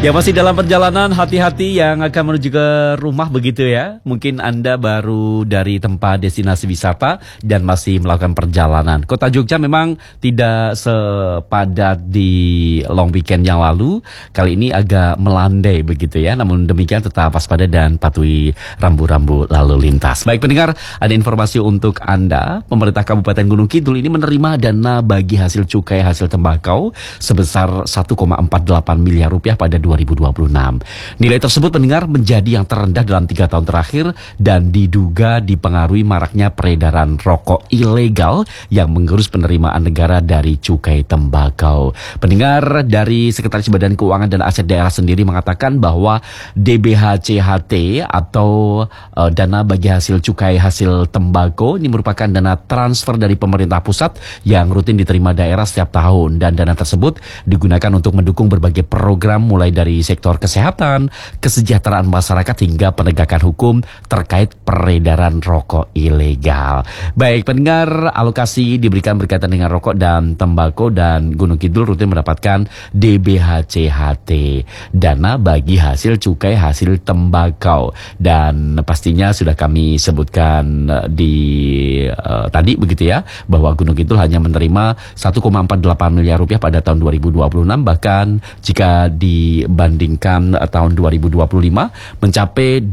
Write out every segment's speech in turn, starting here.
Ya masih dalam perjalanan, hati-hati yang akan menuju ke rumah begitu ya. Mungkin Anda baru dari tempat destinasi wisata dan masih melakukan perjalanan. Kota Jogja memang tidak sepadat di long weekend yang lalu. Kali ini agak melandai begitu ya. Namun demikian tetap waspada dan patuhi rambu-rambu lalu lintas. Baik pendengar, ada informasi untuk Anda. Pemerintah Kabupaten Gunung Kidul ini menerima dana bagi hasil cukai hasil tembakau sebesar 1,48 miliar rupiah pada 2026. Nilai tersebut pendengar menjadi yang terendah dalam 3 tahun terakhir dan diduga dipengaruhi maraknya peredaran rokok ilegal yang menggerus penerimaan negara dari cukai tembakau. Pendengar, dari Sekretaris Badan Keuangan dan Aset Daerah sendiri mengatakan bahwa DBHCHT atau dana bagi hasil cukai hasil tembakau ini merupakan dana transfer dari pemerintah pusat yang rutin diterima daerah setiap tahun, dan dana tersebut digunakan untuk mendukung berbagai program mulai dari sektor kesehatan, kesejahteraan masyarakat hingga penegakan hukum terkait peredaran rokok ilegal. Baik pendengar, alokasi diberikan berkaitan dengan rokok dan tembakau, dan Gunung Kidul rutin mendapatkan DBHCHT, dana bagi hasil cukai hasil tembakau, dan pastinya sudah kami sebutkan di tadi begitu ya, bahwa Gunung Kidul hanya menerima 1,48 miliar rupiah pada tahun 2026, bahkan jika dibandingkan tahun 2025 mencapai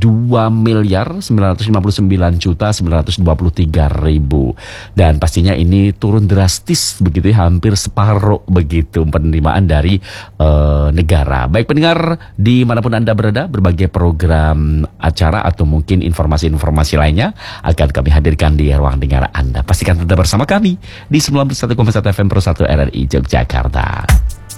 2.959.923.000, dan pastinya ini turun drastis begitu ya, hampir separuh begitu penerimaan dari negara. Baik pendengar, dimanapun Anda berada, berbagai program acara atau mungkin informasi-informasi lainnya akan kami hadirkan di ruang dengar Anda. Pastikan tetap bersama kami di 91,1 FM Pro 1 RRI Yogyakarta.